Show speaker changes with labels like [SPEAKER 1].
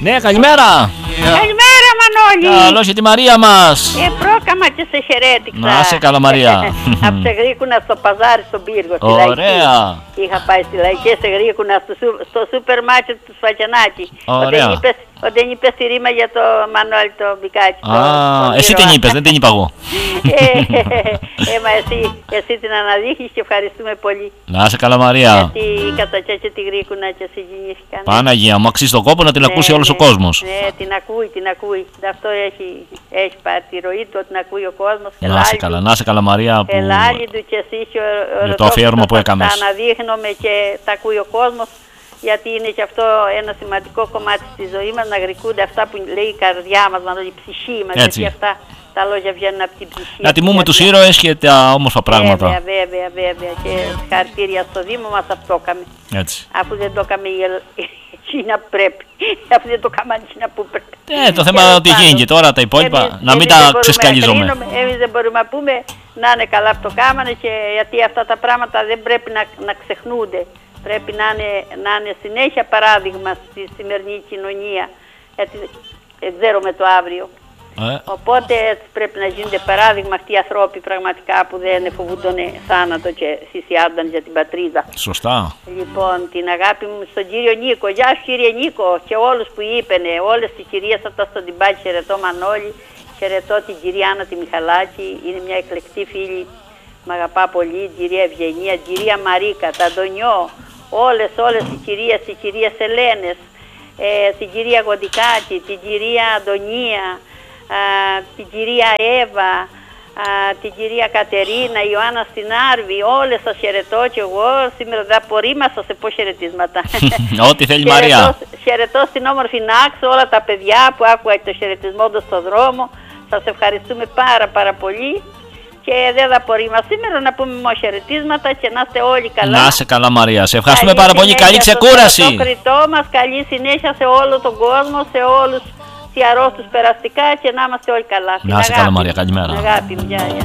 [SPEAKER 1] Ναι, καλημέρα.
[SPEAKER 2] Καλημέρα, Μανώλη.
[SPEAKER 1] Καλώς τη Μαρία μας.
[SPEAKER 2] Πρόκαμα και σε χαιρέτηξα.
[SPEAKER 1] Να σε καλά, Μαρία.
[SPEAKER 2] Από σε Γρήγουνα στο παζάρι στον Πύργο.
[SPEAKER 1] Ωραία.
[SPEAKER 2] Είχα πάει στη Λαϊκή σε Γρήγουνα στο σούπερ μάρκετ του Σφακιανάκη.
[SPEAKER 1] Ωραία.
[SPEAKER 2] Όταν είπες τη ρήμα για το Μανώλη το Μπικάκι.
[SPEAKER 1] Εσύ την είπες, δεν την είπα εγώ.
[SPEAKER 2] Μα εσύ την αναδείχνεις και ευχαριστούμε πολύ.
[SPEAKER 1] Να σε καλά, Μαρία.
[SPEAKER 2] Γιατί η Κατσακιά και τη Γρήγουνα και εσύ γεννήθηκαν.
[SPEAKER 1] Παναγία μου, αξίζει τον κόπο να την ακούσει όλος ο κόσμος.
[SPEAKER 2] Ναι, την ακούει. Αυτό έχει πάρει τη ροή του, την ακούει ο κόσμος.
[SPEAKER 1] Να σε καλά, Μαρία.
[SPEAKER 2] Ελάλη του και εσύ και
[SPEAKER 1] για το αφιέρωμα που έκανες.
[SPEAKER 2] Τα αναδείχνουμε και τα ακούει ο κόσμος. Γιατί είναι και αυτό ένα σημαντικό κομμάτι στη ζωή μας, να γρικούνται αυτά που λέει η καρδιά μας, η ψυχή μας.
[SPEAKER 1] Έτσι.
[SPEAKER 2] Γιατί αυτά τα λόγια βγαίνουν από την ψυχή.
[SPEAKER 1] Να τιμούμε τους ήρωες και τα όμορφα πράγματα.
[SPEAKER 2] Βέβαια. Και συγχαρητήρια στο Δήμο μας, αυτό έκαμε.
[SPEAKER 1] Έτσι.
[SPEAKER 2] Αφού δεν το έκαμε η China πρέπει. Αφού δεν το έκαμε η China που πρέπει.
[SPEAKER 1] Το θέμα είναι ότι γίνει και τώρα τα υπόλοιπα, να μην τα ξεσκαλίζουμε.
[SPEAKER 2] Εμείς δεν μπορούμε να πούμε να είναι καλά που το κάμανε, γιατί αυτά τα πράγματα δεν πρέπει να ξεχνούνται. Πρέπει να είναι συνέχεια παράδειγμα στη σημερινή κοινωνία, γιατί δεν ξέρουμε το αύριο. Οπότε πρέπει να γίνονται παράδειγμα αυτοί οι ανθρώποι πραγματικά που δεν φοβούνταν θάνατο και θυσιάζονταν για την πατρίδα.
[SPEAKER 1] Σωστά.
[SPEAKER 2] Λοιπόν, την αγάπη μου στον κύριο Νίκο. Γεια σου κύριε Νίκο και όλους που είπανε, όλες τις κυρίες αυτά στον Τιμπάκι. Χαιρετώ Μανώλη, χαιρετώ την κυρία Άννα τη Μιχαλάκη, είναι μια εκλεκτή φίλη, μ' αγαπά πολύ, την κυρία Ευγενία, την κυρία Μαρίκα, τα Αντωνιό, όλες οι κυρίες Ελένες, την κυρία Γοντικάκη, την κυρία Αντωνία, την κυρία Εύα, την κυρία Κατερίνα, η Ιωάννα στην Άρβη, όλες σας χαιρετώ και εγώ. Σήμερα δεν απορρίμασα σε πω χαιρετίσματα.
[SPEAKER 1] Ό,τι θέλει Μαρία.
[SPEAKER 2] Χαιρετώ στην όμορφη Νάξο, όλα τα παιδιά που άκουγα το χαιρετισμό του στον δρόμο. Σας ευχαριστούμε πάρα πολύ. Και δεν θα απορρίμμα σήμερα να πούμε μόνο χαιρετίσματα και να είστε όλοι καλά.
[SPEAKER 1] Να είσαι καλά, Μαρία. Σε ευχαριστούμε πάρα πολύ. Καλή ξεκούραση.
[SPEAKER 2] Στο κριτό μας, καλή συνέχεια σε όλο τον κόσμο, σε όλους οι αρρώστους περαστικά και να είμαστε όλοι καλά.
[SPEAKER 1] Να είσαι καλά, Μαρία. Καλημέρα.
[SPEAKER 2] Αγάπη μου, γεια.